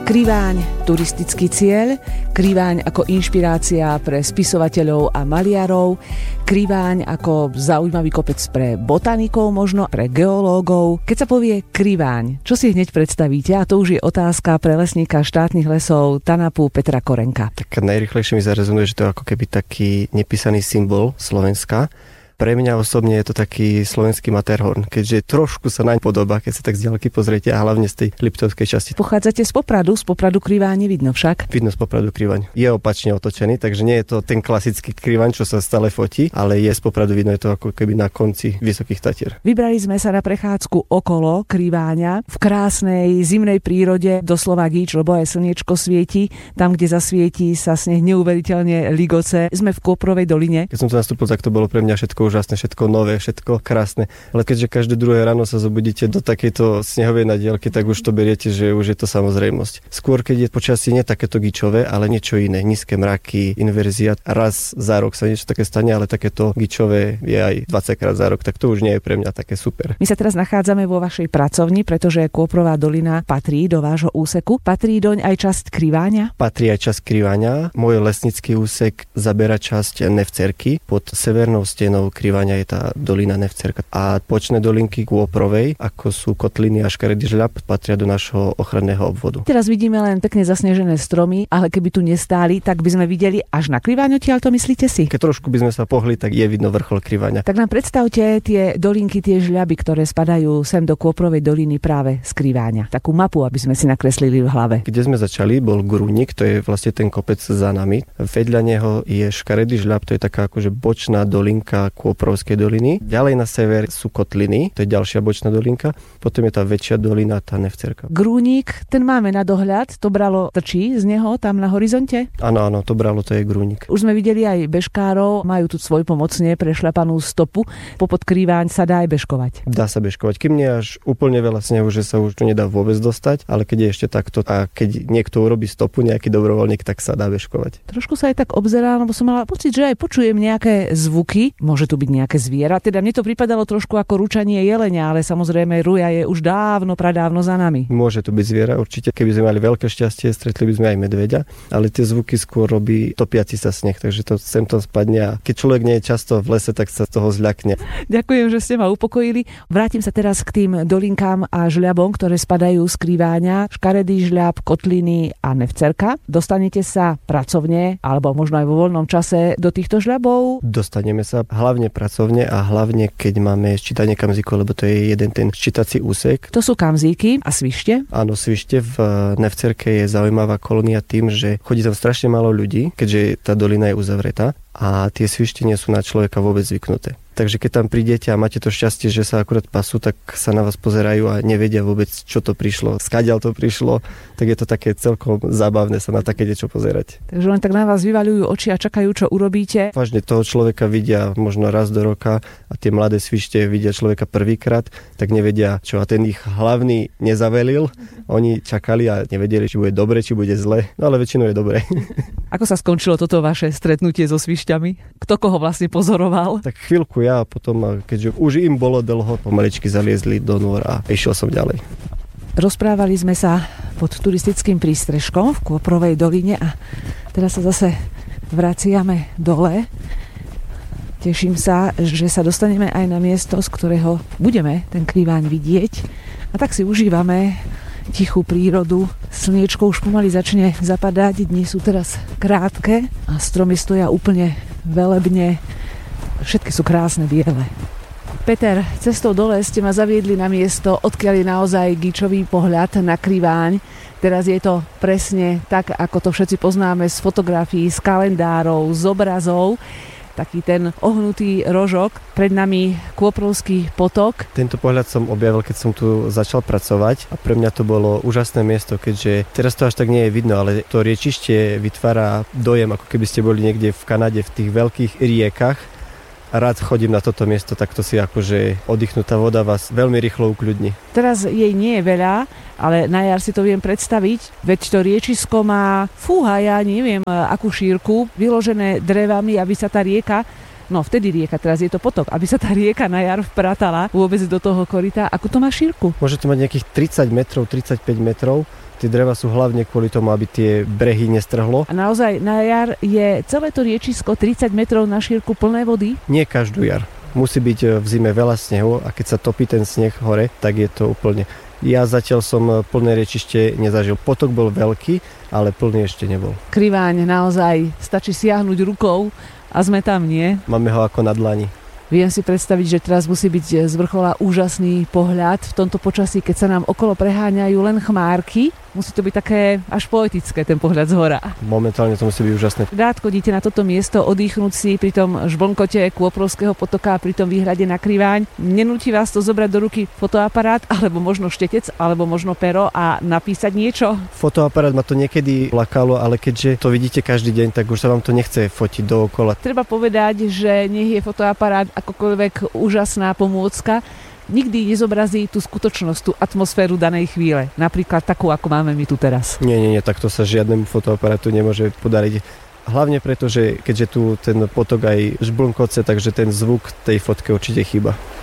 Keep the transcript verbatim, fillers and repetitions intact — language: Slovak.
Kriváň, turistický cieľ, Kriváň ako inšpirácia pre spisovateľov a maliarov, Kriváň ako zaujímavý kopec pre botanikov, možno pre geológov. Keď sa povie Kriváň, čo si hneď predstavíte? A to už je otázka pre lesníka štátnych lesov TANAPu Petra Korenka. Tak najrýchlejšie mi zarezonuje, že to je ako keby taký nepísaný symbol Slovenska. Pre mňa osobne je to taký slovenský Matterhorn, keďže trošku sa naň podobá, keď sa tak z ďalky pozriete, a hlavne z tej Liptovskej časti. Pochádzate z Popradu, z Popradu Kriváň nevidno však. Vidno z Popradu Kriváň. Je opačne otočený, takže nie je to ten klasický Kriváň, čo sa stále fotí, ale je z Popradu vidno, je to ako keby na konci Vysokých Tatier. Vybrali sme sa na prechádzku okolo Kriváňa v krásnej zimnej prírode, doslova gíč, lebo aj slniečko svieti. Tam, kde zasvietí, sa sneh neuveriteľne ligoce. Sme v Kôprovej doline. Keď som to nastúpil, tak to bolo pre mňa všetko úžasné, všetko nové, všetko krásne. Ale keďže každé druhé ráno sa zobudíte do takejto snehovej nadielky, tak už to beriete, že už je to samozrejmosť. Skôr, keď je počasie nie takéto gičové, ale niečo iné, nízke mraky, inverzia, raz za rok sa niečo také stane, ale takéto gičové je aj dvadsaťkrát za rok, tak to už nie je pre mňa také super. My sa teraz nachádzame vo vašej pracovni, pretože Kôprová dolina patrí do vášho úseku. Patrí doň aj časť Kriváňa? Patrí aj časť Kriváňa. Môj lesnícky úsek zabera časť Nevcerky. Pod severnou stenou Kriváňa je tá dolina Nevcerka. A počné dolinky Kôprovej, ako sú Kotliny a Škaredý žľab, patria do našho ochranného obvodu. Teraz vidíme len pekne zasnežené stromy, ale keby tu nestáli, tak by sme videli až na Kriváň odtiaľ, to myslíte si? Keď trošku by sme sa pohli, tak je vidno vrchol Kriváňa. Tak nám predstavte tie dolinky, tie žľaby, ktoré spadajú sem do Kôprovej doliny práve z Kriváňa. Takú mapu, aby sme si nakreslili v hlave. Kde sme začali, bol Grúnik, to je vlastne ten kopec za nami. Vedľa neho je Škaredý žľab, to je taká akože bočná dolinka Kôprovskej doliny. Ďalej na sever sú Kotliny, to je ďalšia bočná dolinka. Potom je tá väčšia dolina, tá Nevcerka. Grúnik, ten máme na dohľad, to bralo trčí z neho tam na horizonte? Áno, áno, to bralo, to je Grúnik. Už sme videli aj bežkárov, majú tu svoj pomocne prešľapanú stopu. Popod Kriváň sa dá aj bežkovať. Dá sa bežkovať, kým nie až úplne veľa snehu, že sa už tu nedá vôbec dostať, ale keď je ešte takto a keď niekto urobí stopu, nejaký dobrovoľník, tak sa dá bežkovať. Trošku sa aj tak obzerám, lebo som mala pocit, že aj počujem nejaké zvuky, môže tu byť nejaké zviera. Teda mne to pripadalo trošku ako ručanie jelenia, ale samozrejme ruja je už dávno, pradávno za nami. Môže tu byť zviera, určite. Keby sme mali veľké šťastie, stretli by sme aj medveďa, ale tie zvuky skôr robí topiaci sa sneh, takže to sem to spadne a keď človek nie je často v lese, tak sa z toho zľakne. Ďakujem, že ste ma upokojili. Vrátim sa teraz k tým dolinkám a žľabom, ktoré spadajú z Kriváňa, Škaredý žľab, Kotliny a Nevcerka. Dostanete sa pracovne alebo možno aj vo voľnom čase do týchto žľabov? Dostaneme sa hlavne pracovne a hlavne keď máme ščítanie kamzíkov, lebo to je jeden ten ščítací úsek. To sú kamzíky a svište? Áno, svište v Nevcerke je zaujímavá kolónia tým, že chodí tam strašne málo ľudí, keďže tá dolina je uzavretá a tie svište nie sú na človeka vôbec zvyknuté. Takže keď tam prídete a máte to šťastie, že sa akurát pasú, tak sa na vás pozerajú a nevedia vôbec, čo to prišlo, skadiaľ to prišlo, tak je to také celkom zábavné sa na také niečo pozerať. Takže len tak na vás vyvaľujú oči a čakajú, čo urobíte. Vážne toho človeka vidia možno raz do roka a tie mladé svište vidia človeka prvýkrát, tak nevedia čo. A ten ich hlavný nezavelil, oni čakali a nevedeli, či bude dobre, či bude zle, no ale väčšinou je dobre. Ako sa skončilo toto vaše stretnutie so svišťami? Kto koho vlastne pozoroval? Tak chvíľku ja a potom, keďže už im bolo dlho, pomaličky zaliezli do nôr a išiel som ďalej. Rozprávali sme sa pod turistickým prístrežkom v Kôprovej doline a teraz sa zase vraciame dole. Teším sa, že sa dostaneme aj na miesto, z ktorého budeme ten Kriváň vidieť. A tak si užívame tichú prírodu. Slniečko už pomaly začne zapadať, dni sú teraz krátke a stromy stoja úplne velebne. Všetky sú krásne biele. Peter, cestou dole ste ma zaviedli na miesto, odkiaľ je naozaj gíčový pohľad na Kriváň. Teraz je to presne tak, ako to všetci poznáme z fotografií, z kalendárov, z obrazov. Taký ten ohnutý rožok, pred nami Kôprovský potok. Tento pohľad som objavil, keď som tu začal pracovať a pre mňa to bolo úžasné miesto, keďže teraz to až tak nie je vidno, ale to riečište vytvára dojem, ako keby ste boli niekde v Kanade v tých veľkých riekach. Rád chodím na toto miesto, tak to si akože oddychnutá voda vás veľmi rýchlo ukľudní. Teraz jej nie je veľa, ale na jar si to viem predstaviť, veď to riečisko má, fúha, ja neviem akú šírku, vyložené drevami, aby sa tá rieka, no vtedy rieka, teraz je to potok, aby sa tá rieka na jar vpratala vôbec do toho koryta. Akú to má šírku? Môže to mať nejakých tridsať metrov, tridsaťpäť metrov. Tie dreva sú hlavne kvôli tomu, aby tie brehy nestrhlo. A naozaj na jar je celé to riečisko tridsať metrov na šírku plné vody? Nie každú jar. Musí byť v zime veľa snehu a keď sa topí ten sneh hore, tak je to úplne... Ja zatiaľ som plné riečište nezažil. Potok bol veľký, ale plný ešte nebol. Kriváň naozaj stačí siahnuť rukou a sme tam, nie? Máme ho ako na dlani. Viem si predstaviť, že teraz musí byť z vrchola úžasný pohľad v tomto počasí, keď sa nám okolo preháňajú len chmárky. Musí to byť také až poetické, ten pohľad z hora. Momentálne to musí byť úžasné. Rád chodíte na toto miesto oddychnúť si pri tom žblnkote Kôprovského potoka, pri tom výhľade na Kriváň. Nenúti vás to zobrať do ruky fotoaparát, alebo možno štetec, alebo možno pero a napísať niečo? Fotoaparát ma to niekedy lakalo, ale keďže to vidíte každý deň, tak už sa vám to nechce fotiť dookola. Treba povedať, že nech je fotoaparát akokoľvek úžasná pomôcka, nikdy nezobrazí tú skutočnosť, tú atmosféru danej chvíle. Napríklad takú, ako máme my tu teraz. Nie, nie, nie, takto sa žiadnemu fotoaparátu nemôže podariť. Hlavne preto, že keďže tu ten potok aj žblnkoce, takže ten zvuk tej fotke určite chýba.